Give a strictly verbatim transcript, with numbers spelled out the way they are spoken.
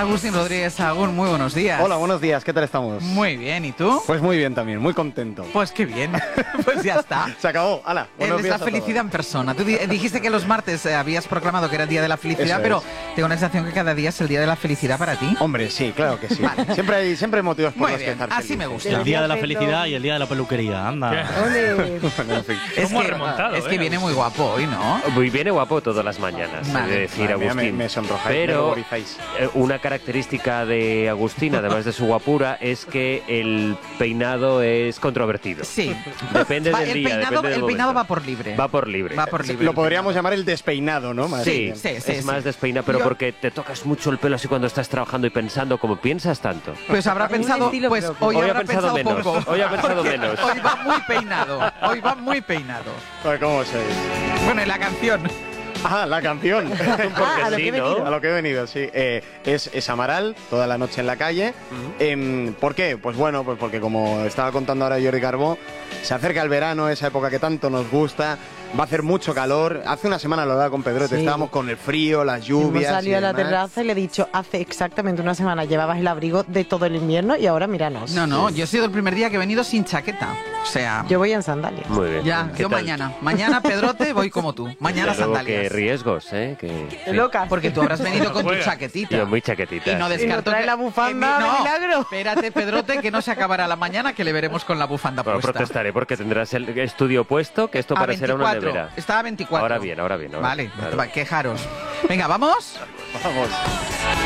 Agustín Rodríguez Sagún, muy buenos días. Hola, buenos días, ¿qué tal estamos? Muy bien, ¿y tú? Pues muy bien también, muy contento. Pues qué bien, pues ya está. Se acabó, hala. Es la felicidad en persona. Tú dijiste que los martes eh, habías proclamado que era el día de la felicidad, Eso pero es. tengo la sensación que cada día es el día de la felicidad para ti. Hombre, sí, claro que sí. Vale. Siempre hay, siempre hay motivos por Muy los que bien, estar así feliz. me gusta. El día de la felicidad y el día de la peluquería, anda. Bueno, en fin. Es ¿Cómo ha que, remontado, es que eh, viene Agustín? muy guapo hoy, ¿no? Muy viene guapo todas las mañanas, Vale. he de decir, Madre mía, Agustín. me, me sonrojáis, me Pero ruborizáis. eh, una característica de Agustín, además de su guapura, es que el peinado es controvertido. Sí. Depende Va, del el día, peinado, depende del el peinado momento. va por libre. Va por libre. Va por libre. Lo podríamos llamar el despeinado, ¿no? Más Sí, bien. sí, sí, es sí. más despeinado, pero Yo- porque te tocas mucho el pelo así cuando estás trabajando y pensando, como piensas tanto. Pues habrá pensado, estilo pues propio. hoy, Hoy ha habrá pensado pensado menos, poco. hoy ha pensado Porque menos. Hoy va muy peinado, hoy va muy peinado. Joder, ¿cómo sois? Bueno, y la canción. Ah, la canción. Porque a lo sí, que he ¿no? venido. A lo que he venido, sí. Eh, es, es Amaral, toda la noche en la calle. Em, ¿Por qué? Pues bueno, pues porque como estaba contando ahora Jordi Carbó, se acerca el verano, esa época que tanto nos gusta. Va a hacer mucho calor. Hace una semana lo hablaba con Pedrote, Sí. estábamos con el frío, las Hemos lluvias. salido y a la demás. terraza y le he dicho, hace exactamente una semana llevabas el abrigo de todo el invierno y ahora míranos. No, no, yo he sido el primer día que he venido sin chaqueta. O sea, Yo voy en sandalias. Muy bien. ya, ¿Qué yo tal? mañana. Mañana, Pedrote, voy como tú. Mañana Desde luego sandalias. que riesgos, ¿eh? Que, Qué sí. loca. Porque tú habrás venido con tu Juega. chaquetita. Yo muy chaquetita. Y no sí. descarto trae que- la bufanda que- de no, milagro. Espérate, Pedrote, que no se acabará la mañana, que le veremos con la bufanda Bueno, puesta. protestaré porque tendrás el estudio puesto, que esto A parecerá una veinticuatro. nevera. Está a veinticuatro. Ahora bien, ahora bien. ahora Vale, bien, claro. va, quejaros. Venga, ¿vamos? Vamos.